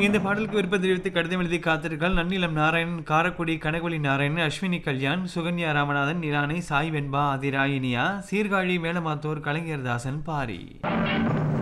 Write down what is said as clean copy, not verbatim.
இந்த பாடலுக்கு விருப்பம் தெரிவித்து கடிதம் எழுதி காத்திருக்கால் நன்னிலம் நாராயணன், காரக்குடி கனகொலி நாராயணன், அஸ்வினி கல்யாண், சுகன்யா ராமநாதன், நிலானை, சாய் வெண்பா, அதிராயினியா, சீர்காழி மேலமாத்தூர், கலைஞர் தாசன், பாரி.